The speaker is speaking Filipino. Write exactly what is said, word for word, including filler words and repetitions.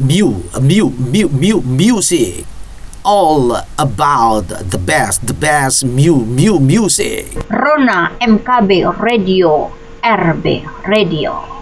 Mu, mu, mu, mu, music. All about the best, the best mu, mu, music. Rona M K B Radio, R B Radio.